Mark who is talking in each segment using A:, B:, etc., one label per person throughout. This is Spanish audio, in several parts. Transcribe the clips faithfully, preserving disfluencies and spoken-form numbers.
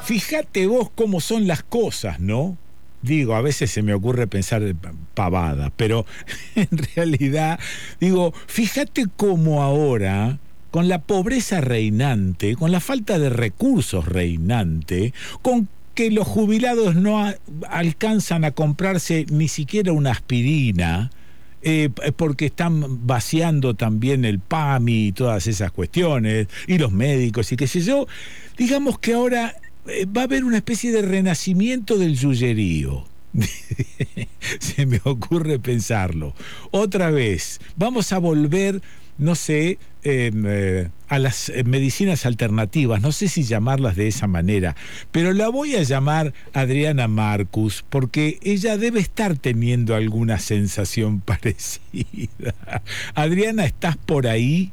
A: fíjate vos cómo son las cosas, ¿no? Digo, a veces se me ocurre pensar pavada, pero en realidad, digo, fíjate cómo ahora, con la pobreza reinante, con la falta de recursos reinante, con que los jubilados no a, alcanzan a comprarse ni siquiera una aspirina, eh, porque están vaciando también el PAMI y todas esas cuestiones, y los médicos y qué sé yo, digamos que ahora eh, va a haber una especie de renacimiento del yuyerío. Se me ocurre pensarlo. Otra vez, vamos a volver, no sé, eh, eh, a las eh, medicinas alternativas, no sé si llamarlas de esa manera, pero la voy a llamar Adriana Marcus, porque ella debe estar teniendo alguna sensación parecida. Adriana, ¿estás por ahí?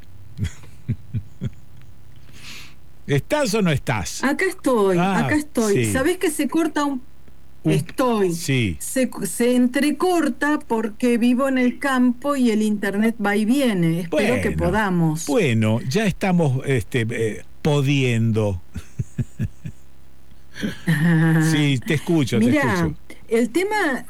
A: ¿Estás o no estás?
B: Acá estoy,
A: ah,
B: acá estoy.
A: sí.
B: ¿Sabés que se corta un
A: Un,
B: Estoy.
A: Sí.
B: Se, se entrecorta porque vivo en el campo y el internet va y viene. Espero
A: Bueno,
B: que podamos.
A: Bueno, ya estamos este, eh, pudiendo. Sí, te escucho,
B: Mirá,
A: te escucho.
B: el tema,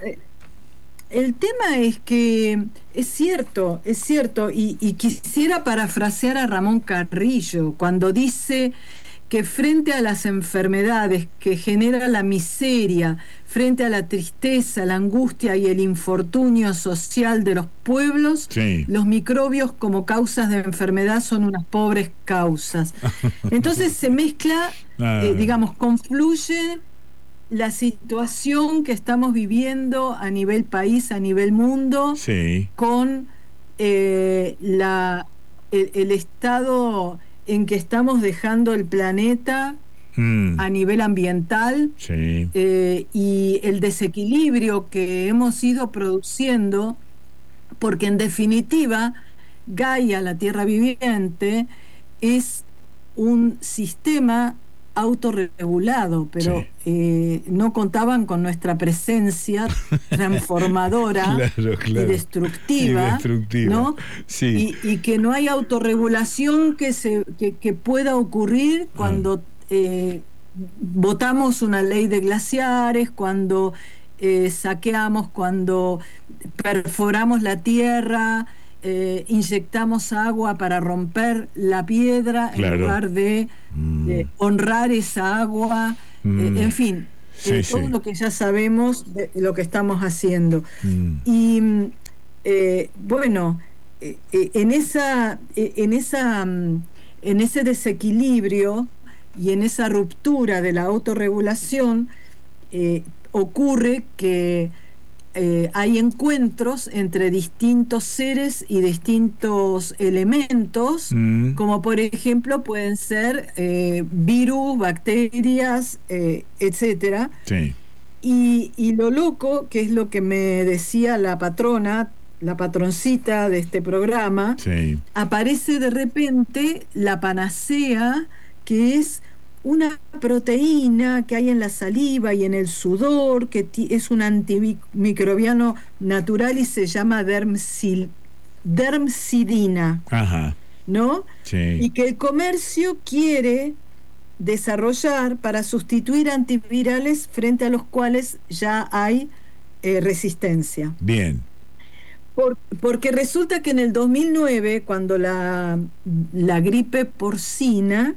B: el tema es que es cierto, es cierto, y, y quisiera parafrasear a Ramón Carrillo cuando dice que frente a las enfermedades que genera la miseria, frente a la tristeza, la angustia y el infortunio social de los pueblos,
A: sí.
B: los microbios como causas de enfermedad son unas pobres causas. Entonces se mezcla,
A: ah.
B: eh, digamos, confluye la situación que estamos viviendo a nivel país, a nivel mundo,
A: sí.
B: con eh, la, el, el estado en que estamos dejando el planeta mm. a nivel ambiental,
A: sí.
B: eh, y el desequilibrio que hemos ido produciendo, porque en definitiva Gaia, la Tierra viviente, es un sistema autorregulado, pero sí. eh, no contaban con nuestra presencia transformadora
A: claro, claro.
B: y destructiva,
A: y destructiva.
B: ¿no?
A: Sí.
B: Y, y que no hay autorregulación que, se, que, que pueda ocurrir cuando ah. eh, votamos una ley de glaciares, cuando eh, saqueamos, cuando perforamos la tierra, Eh, inyectamos agua para romper la piedra, claro. en lugar de, mm. de honrar esa agua, mm. eh, en fin, sí, eh, todo sí. lo que ya sabemos de lo que estamos haciendo. Mm. Y eh, bueno, eh, eh, en esa, eh, en esa, en ese desequilibrio y en esa ruptura de la autorregulación, eh, ocurre que Eh, hay encuentros entre distintos seres y distintos elementos, mm. como por ejemplo pueden ser eh, virus, bacterias, eh, etcétera.
A: Sí.
B: Y, y lo loco, que es lo que me decía la patrona, la patroncita de este programa,
A: sí.
B: aparece de repente la panacea, que es una proteína que hay en la saliva y en el sudor, que es un antimicrobiano natural y se llama dermsil, dermsidina,
A: Ajá.
B: ¿no?
A: Sí.
B: Y que el comercio quiere desarrollar para sustituir antivirales frente a los cuales ya hay eh, resistencia.
A: Bien.
B: Por, porque resulta que en el dos mil nueve, cuando la, la gripe porcina,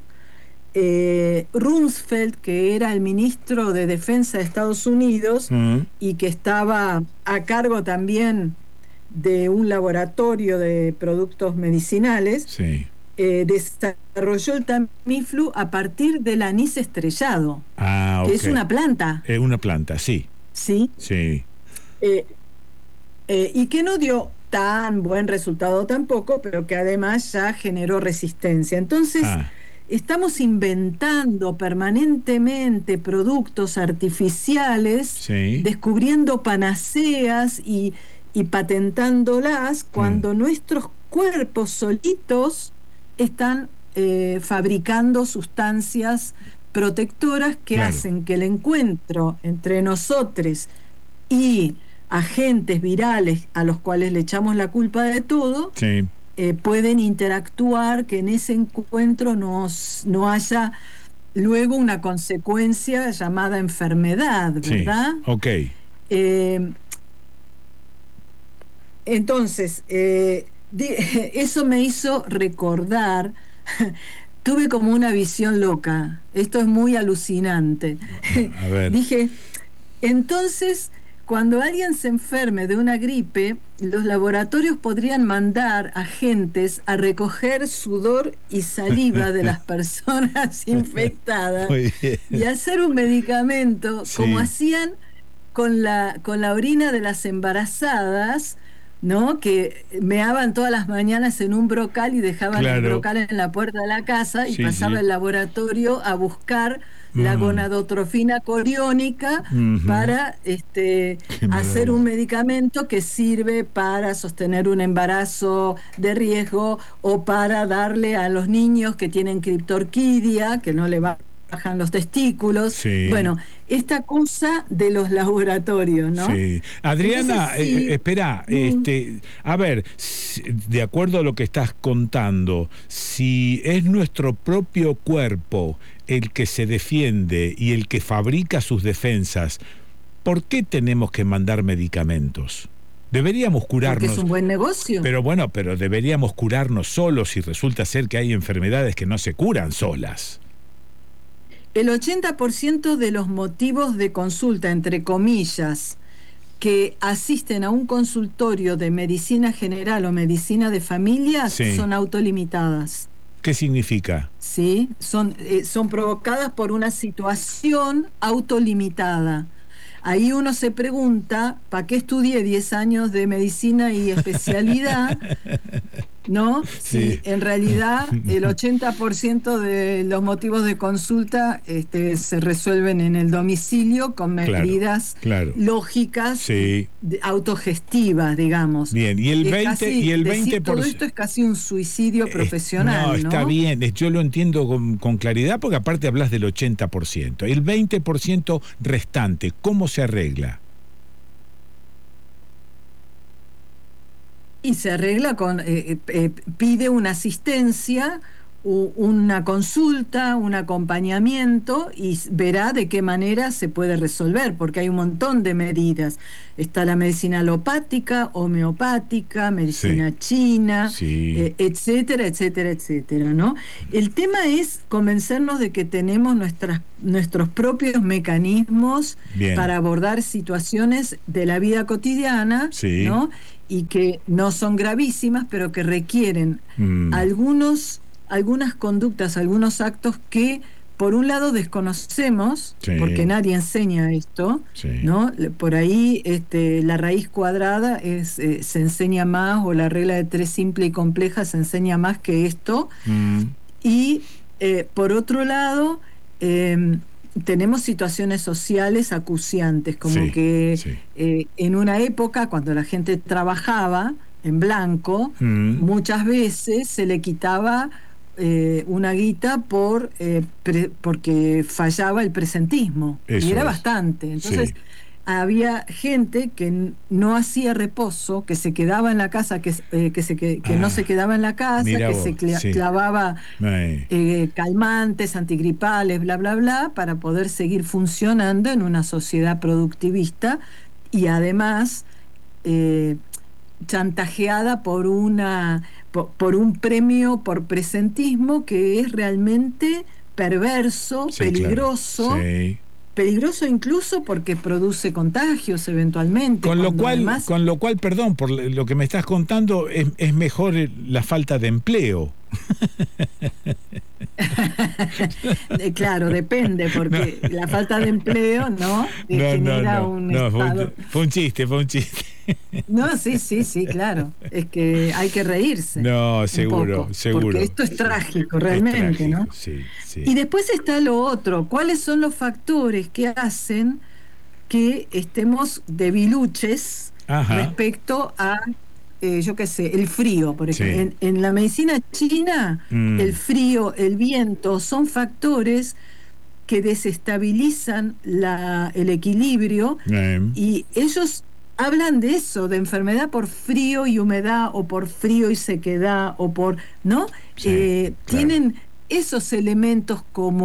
B: Eh, Rumsfeld, que era el ministro de Defensa de Estados Unidos uh-huh. y que estaba a cargo también de un laboratorio de productos medicinales,
A: sí.
B: eh, desarrolló el Tamiflu a partir del anís estrellado,
A: ah,
B: que
A: okay.
B: es una planta.
A: Es una planta, sí.
B: Sí.
A: Sí.
B: Eh, eh, y que no dio tan buen resultado tampoco, pero que además ya generó resistencia. Entonces, ah. estamos inventando permanentemente productos artificiales,
A: sí.
B: descubriendo panaceas y, y patentándolas cuando mm. nuestros cuerpos solitos están eh, fabricando sustancias protectoras que claro. hacen que el encuentro entre nosotros y agentes virales a los cuales le echamos la culpa de todo,
A: sí.
B: Eh, pueden interactuar, que en ese encuentro no, no haya luego una consecuencia llamada enfermedad, ¿verdad?
A: Sí, ok.
B: Eh, entonces, eh, de, eso me hizo recordar, tuve como una visión loca, esto es muy alucinante.
A: A ver.
B: Dije, entonces, cuando alguien se enferme de una gripe, los laboratorios podrían mandar agentes a recoger sudor y saliva de las personas infectadas y hacer un medicamento, sí, como hacían con la, con la orina de las embarazadas, ¿no? Que meaban todas las mañanas en un brocal y dejaban, claro, el brocal en la puerta de la casa, y sí, pasaba, sí, el laboratorio a buscar mm. la gonadotrofina coriónica mm-hmm. para este, hacer un medicamento que sirve para sostener un embarazo de riesgo o para darle a los niños que tienen criptorquidia, que no le va bajan los testículos, sí. Bueno, esta cosa de los laboratorios, ¿no? Sí.
A: Adriana, Entonces, sí. eh, espera, mm. este, a ver, de acuerdo a lo que estás contando, si es nuestro propio cuerpo el que se defiende y el que fabrica sus defensas, ¿por qué tenemos que mandar medicamentos? Deberíamos curarnos.
B: Porque es un buen negocio.
A: Pero bueno, pero deberíamos curarnos solos si resulta ser que hay enfermedades que no se curan solas.
B: El ochenta por ciento de los motivos de consulta, entre comillas, que asisten a un consultorio de medicina general o medicina de familia, sí, son autolimitadas.
A: ¿Qué significa?
B: Sí, son, eh, son provocadas por una situación autolimitada. Ahí uno se pregunta, ¿para qué estudié diez años de medicina y especialidad? ¿No? Sí. Si en realidad el ochenta por ciento de los motivos de consulta este, se resuelven en el domicilio con medidas, claro, claro, lógicas, sí, autogestivas, digamos.
A: Bien, y el veinte por ciento...
B: Casi,
A: y el veinte por ciento
B: todo esto es casi un suicidio profesional,
A: No, está
B: ¿no?
A: bien, yo lo entiendo con, con claridad, porque aparte hablas del ochenta por ciento. El veinte por ciento restante, ¿cómo se arregla?
B: Y se arregla con, eh, eh, pide una asistencia, u, una consulta, un acompañamiento, y verá de qué manera se puede resolver, porque hay un montón de medidas. Está la medicina alopática, homeopática, medicina sí. china, sí. Eh, etcétera, etcétera, etcétera, ¿no? El tema es convencernos de que tenemos nuestras, nuestros propios mecanismos Bien. Para abordar situaciones de la vida cotidiana, sí. ¿no? Y que no son gravísimas, pero que requieren mm. algunos, algunas conductas, algunos actos que, por un lado, desconocemos, sí. porque nadie enseña esto, sí. ¿no? Por ahí este, la raíz cuadrada es, eh, se enseña más, o la regla de tres simple y compleja se enseña más que esto. Mm. Y, eh, por otro lado, eh, tenemos situaciones sociales acuciantes, como sí, que sí. Eh, en una época, cuando la gente trabajaba en blanco, mm. muchas veces se le quitaba eh, una guita por eh, pre, porque fallaba el presentismo. Eso y era es. Bastante. Entonces, sí. había gente que no hacía reposo, que se quedaba en la casa, que, eh, que, se, que, que ah, no se quedaba en la casa, que vos, se cl- sí. clavaba eh, calmantes, antigripales, bla, bla, bla, para poder seguir funcionando en una sociedad productivista y además eh, chantajeada por, una, por, por un premio por presentismo que es realmente perverso, sí, peligroso. Claro. Sí. Peligroso incluso porque produce contagios eventualmente.
A: Con lo cual,
B: además...
A: con lo cual, perdón, por lo que me estás contando, es, es mejor la falta de empleo.
B: Claro, depende, porque no. la falta de empleo, ¿no?
A: No,
B: genera
A: no, no,
B: un
A: no,
B: estado...
A: fue, un, fue un chiste, fue un chiste.
B: No, sí, sí, sí, claro. Es que hay que reírse.
A: No, seguro,
B: poco,
A: seguro.
B: Porque esto es trágico, realmente,
A: es trágico,
B: ¿no?
A: Sí, sí.
B: Y después está lo otro. ¿Cuáles son los factores que hacen que estemos debiluches Ajá. respecto a, eh, yo qué sé, el frío, por ejemplo? Sí. En, en la medicina china, mm. el frío, el viento, son factores que desestabilizan la, el equilibrio mm. y ellos hablan de eso, de enfermedad por frío y humedad, o por frío y sequedad, o por, ¿no? Sí, eh, claro. Tienen esos elementos como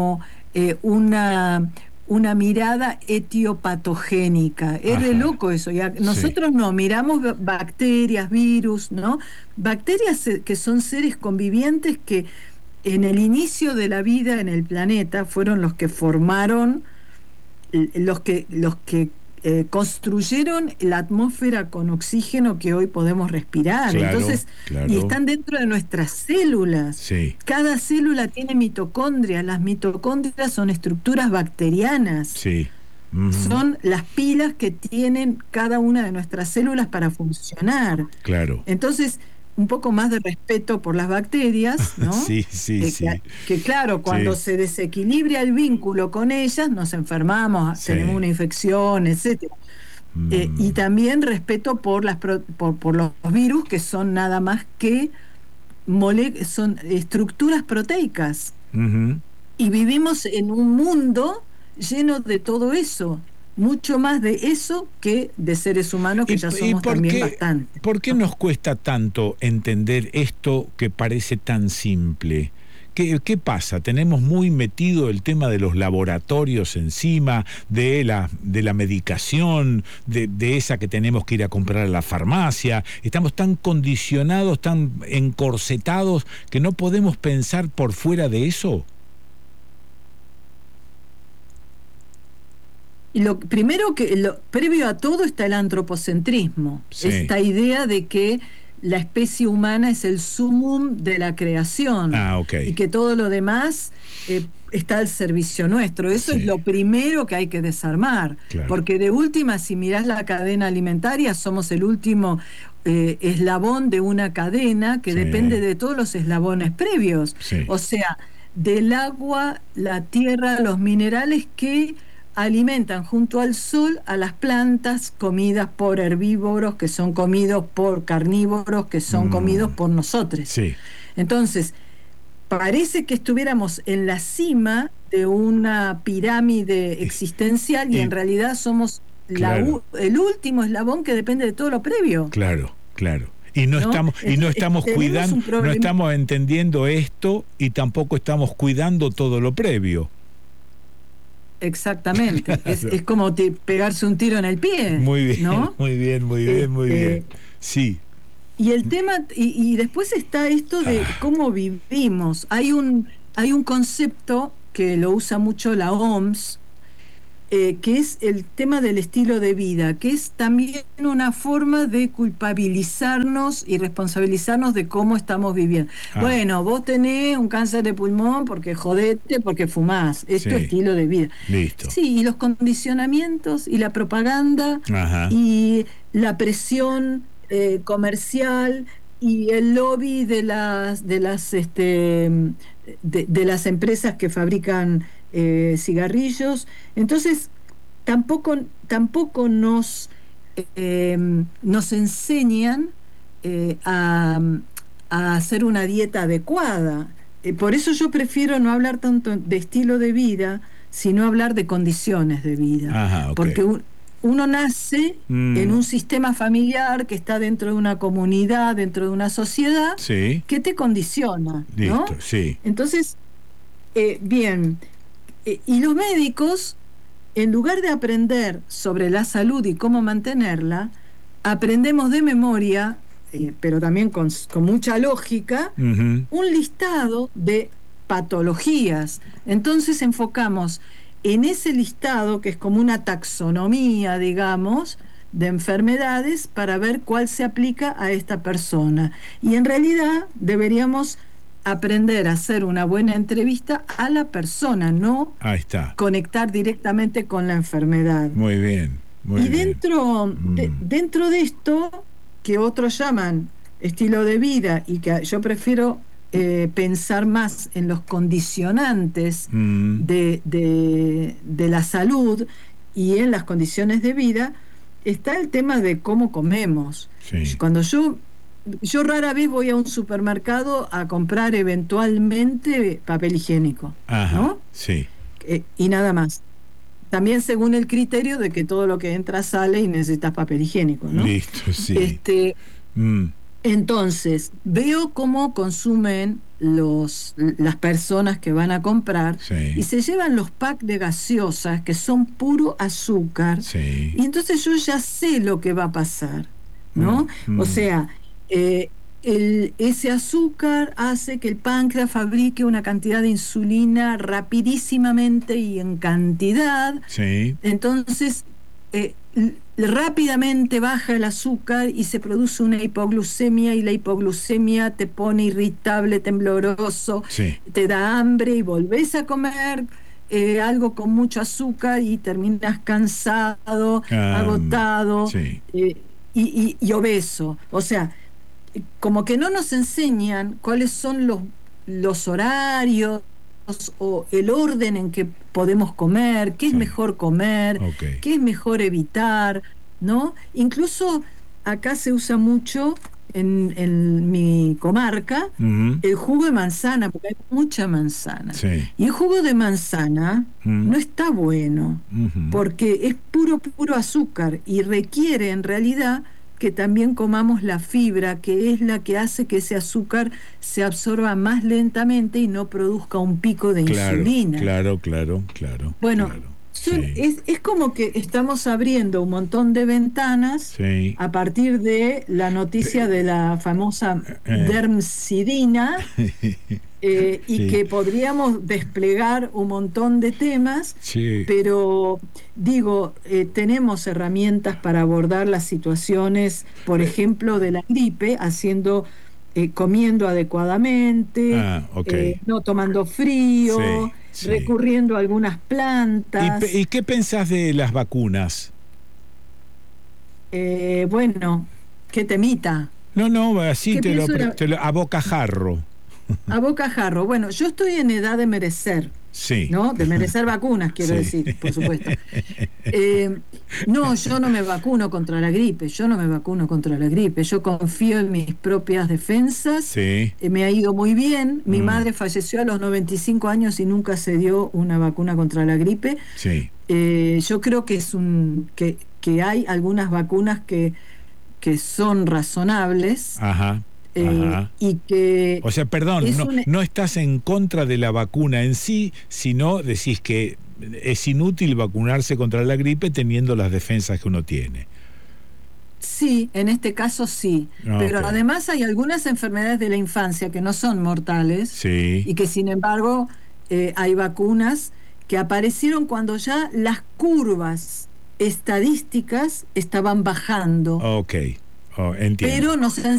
B: eh, una, una mirada etiopatogénica. Es
A: Ajá.
B: re loco eso. Ya, nosotros
A: Sí.
B: no, miramos bacterias, virus, ¿no? Bacterias que son seres convivientes que en el inicio de la vida en el planeta fueron los que formaron, los que, los que eh, construyeron la atmósfera con oxígeno que hoy podemos respirar.
A: Claro,
B: Entonces,
A: claro.
B: y están dentro de nuestras células.
A: Sí.
B: Cada célula tiene mitocondrias. Las mitocondrias son estructuras bacterianas.
A: Sí. Uh-huh.
B: Son las pilas que tienen cada una de nuestras células para funcionar.
A: Claro.
B: Entonces, un poco más de respeto por las bacterias, ¿no?
A: Sí, sí,
B: eh,
A: sí.
B: Que, que claro, cuando
A: sí.
B: se desequilibra el vínculo con ellas, nos enfermamos,
A: Sí.
B: tenemos una infección, etcétera.
A: Mm.
B: Eh, y también respeto por las pro, por, por los virus, que son nada más que mole, son estructuras proteicas.
A: Uh-huh.
B: Y vivimos en un mundo lleno de todo eso. Mucho más de eso que de seres humanos, que
A: ¿Y,
B: ya somos también
A: qué,
B: bastante.
A: ¿Por qué nos cuesta tanto entender esto que parece tan simple? ¿Qué, ¿Qué pasa? Tenemos muy metido el tema de los laboratorios encima, de la, de la medicación, de, de esa que tenemos que ir a comprar a la farmacia. Estamos tan condicionados, tan encorsetados, que no podemos pensar por fuera de eso.
B: Y lo primero que, lo, previo a todo está el antropocentrismo,
A: sí.
B: Esta idea de que la especie humana es el sumum de la creación,
A: ah, okay.
B: y que todo lo demás eh, está al servicio nuestro. Eso
A: sí.
B: es lo primero que hay que desarmar,
A: claro.
B: porque de última, si mirás la cadena alimentaria, somos el último eh, eslabón de una cadena que sí. depende de todos los eslabones previos,
A: sí.
B: o sea, del agua, la tierra, los minerales que alimentan junto al sol a las plantas, comidas por herbívoros, que son comidos por carnívoros, que son mm. comidos por nosotros.
A: Sí.
B: Entonces, parece que estuviéramos en la cima de una pirámide existencial y, y en realidad somos
A: claro.
B: la, el último eslabón que depende de todo lo previo.
A: Claro, claro. Y no, ¿no? estamos y no estamos
B: Tenemos
A: cuidando, no estamos entendiendo esto y tampoco estamos cuidando todo lo previo.
B: Exactamente, claro. es, es como te, pegarse un tiro en el pie.
A: Muy bien,
B: ¿no?
A: muy bien, muy bien, este, muy bien. Sí.
B: Y el tema, y, y después está esto de ah. cómo vivimos. Hay un, hay un concepto que lo usa mucho la O M S, eh, que es el tema del estilo de vida, que es también una forma de culpabilizarnos y responsabilizarnos de cómo estamos viviendo. Ah. Bueno, vos tenés un cáncer de pulmón porque jodete, porque fumás. Es sí. tu estilo de vida.
A: Listo.
B: Sí, y los condicionamientos y la propaganda
A: Ajá.
B: y la presión eh, comercial y el lobby de las de las este de, de las empresas que fabrican Eh, cigarrillos. Entonces tampoco tampoco nos eh, nos enseñan eh, a, a hacer una dieta adecuada. Eh, por eso yo prefiero no hablar tanto de estilo de vida, sino hablar de condiciones de vida.
A: Ajá, okay.
B: Porque un, uno nace mm. en un sistema familiar que está dentro de una comunidad, dentro de una sociedad,
A: sí.
B: que te condiciona,
A: Listo,
B: ¿no?
A: Sí.
B: Entonces, eh, bien, y los médicos, en lugar de aprender sobre la salud y cómo mantenerla, aprendemos de memoria, eh, pero también con, con mucha lógica,
A: uh-huh.
B: un listado de patologías. Entonces enfocamos en ese listado, que es como una taxonomía, digamos, de enfermedades, para ver cuál se aplica a esta persona. Y en realidad deberíamos aprender a hacer una buena entrevista a la persona, no
A: Ahí está.
B: conectar directamente con la enfermedad.
A: Muy bien, muy
B: y dentro,
A: bien.
B: de, dentro de esto, que otros llaman estilo de vida, y que yo prefiero eh, pensar más en los condicionantes
A: mm.
B: de, de, de la salud y en las condiciones de vida, está el tema de cómo comemos.
A: Sí.
B: Cuando yo Yo rara vez voy a un supermercado a comprar eventualmente papel higiénico,
A: Ajá,
B: ¿no?
A: Sí.
B: Eh, y nada más. También según el criterio de que todo lo que entra sale y necesitas papel higiénico, ¿no?
A: Listo, sí.
B: Este,
A: mm.
B: Entonces, veo cómo consumen los, las personas que van a comprar,
A: sí.
B: y se llevan los packs de gaseosas que son puro azúcar,
A: sí.
B: y entonces yo ya sé lo que va a pasar, ¿no?
A: Mm,
B: O
A: mm.
B: sea, eh, el, ese azúcar hace que el páncreas fabrique una cantidad de insulina rapidísimamente y en cantidad,
A: Sí.
B: entonces eh, rápidamente baja el azúcar y se produce una hipoglucemia, y la hipoglucemia te pone irritable, tembloroso,
A: Sí.
B: te da hambre y volvés a comer eh, algo con mucho azúcar y terminas cansado,
A: Um,
B: agotado
A: sí.
B: eh, y, y, y obeso. O sea, como que no nos enseñan cuáles son los, los horarios o el orden en que podemos comer, qué es
A: Sí.
B: mejor comer,
A: Ok.
B: qué es mejor evitar, ¿no? Incluso acá se usa mucho en, en mi comarca
A: Ujú.
B: el jugo de manzana, porque hay mucha manzana.
A: Sí.
B: Y el jugo de manzana
A: Mm.
B: no está bueno,
A: Ujú.
B: porque es puro, puro azúcar y requiere en realidad que también comamos la fibra, que es la que hace que ese azúcar se absorba más lentamente y no produzca un pico de
A: Claro,
B: insulina.
A: claro, claro, claro.
B: Bueno,
A: claro.
B: son-
A: Sí.
B: es, es como que estamos abriendo un montón de ventanas
A: Sí.
B: a partir de la noticia de la famosa
A: Eh.
B: dermcidina, eh, y
A: Sí.
B: que podríamos desplegar un montón de temas,
A: Sí.
B: pero digo, eh, tenemos herramientas para abordar las situaciones, por ejemplo, de la gripe, haciendo, eh, comiendo adecuadamente,
A: Ah, ok.
B: eh, no tomando frío,
A: Sí, sí.
B: recurriendo a algunas
A: ¿Y,
B: plantas.
A: pe- ¿Y qué pensás de las vacunas?
B: Eh, bueno, qué temita.
A: No, no, así
B: ¿Qué
A: te lo,
B: pienso de
A: pre-
B: la-
A: te lo- a bocajarro.
B: A bocajarro? Bueno, yo estoy en edad de merecer,
A: Sí.
B: ¿no? De merecer vacunas, quiero
A: Sí.
B: decir, por supuesto. Eh, no, yo no me vacuno contra la gripe, yo no me vacuno contra la gripe, yo confío en mis propias defensas,
A: Sí.
B: eh, me ha ido muy bien, mi
A: Mm.
B: madre falleció a los noventa y cinco años y nunca se dio una vacuna contra la gripe.
A: Sí.
B: Eh, yo creo que es un que, que hay algunas vacunas que, que son razonables,
A: Ajá.
B: eh,
A: Ajá.
B: y que
A: O sea, perdón,
B: es
A: no,
B: un...
A: no estás en contra de la vacuna en sí, sino decís que es inútil vacunarse contra la gripe teniendo las defensas que uno tiene.
B: Sí, en este caso sí,
A: Ah,
B: pero
A: ok.
B: además hay algunas enfermedades de la infancia que no son mortales
A: Sí.
B: y que sin embargo eh, hay vacunas que aparecieron cuando ya las curvas estadísticas estaban bajando,
A: Ok. Oh, entiendo.
B: pero nos